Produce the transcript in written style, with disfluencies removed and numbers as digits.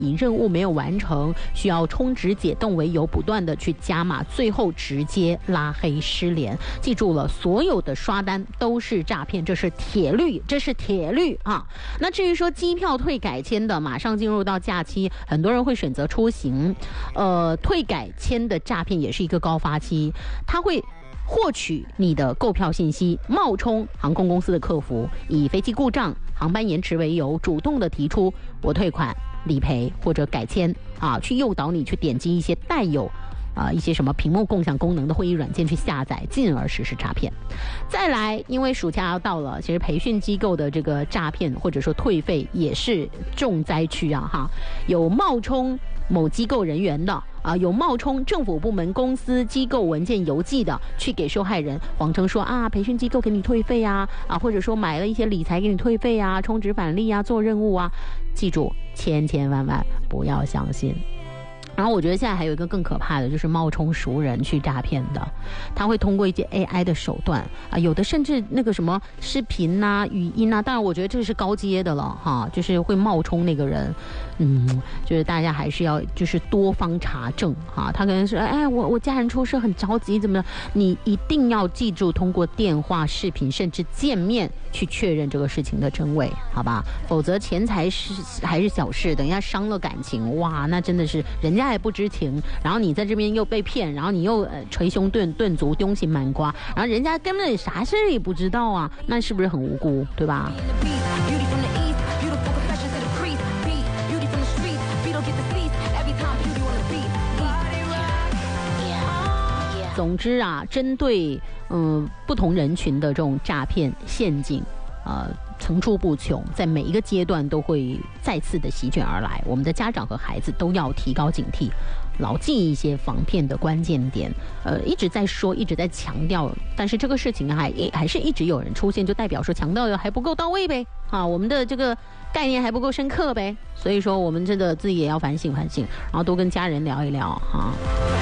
以任务没有完成，需要充值解冻为由，不断的去加码，最后直接拉黑失联。记住了，所有的刷单都是诈骗，这是铁律，这是铁律啊！那至于说机票退改签的，马上进入到假期，很多人会选择出行，退改签的诈骗也是一个高发期，他会获取你的购票信息，冒充航空公司的客服，以飞机故障、航班延迟为由，主动的提出我退款、理赔或者改签啊，去诱导你去点击一些带有一些什么屏幕共享功能的会议软件去下载，进而实施诈骗。再来，因为暑假要到了，其实培训机构的这个诈骗或者说退费也是重灾区啊哈，有冒充某机构人员的有冒充政府部门、公司、机构文件邮寄的，去给受害人谎称说培训机构给你退费或者说买了一些理财给你退费充值返利做任务记住，千千万万不要相信。然后我觉得现在还有一个更可怕的，就是冒充熟人去诈骗的，他会通过一些 AI 的手段有的甚至那个什么视频语音当然我觉得这是高阶的了哈，就是会冒充那个人，就是大家还是要就是多方查证哈，他可能是我家人出事很着急怎么的，你一定要记住通过电话、视频甚至见面去确认这个事情的真伪，好吧？否则钱财还是小事，等一下伤了感情，哇，那真的是人家还不知情，然后你在这边又被骗，然后你又捶胸顿足、丢心满瓜，然后人家根本啥事也不知道那是不是很无辜，对吧？总之针对不同人群的这种诈骗陷阱层出不穷，在每一个阶段都会再次的席卷而来，我们的家长和孩子都要提高警惕，牢记一些防骗的关键点，一直在说，一直在强调，但是这个事情还是一直有人出现，就代表说强调的还不够到位呗我们的这个概念还不够深刻呗，所以说我们真的自己也要反省反省，然后多跟家人聊一聊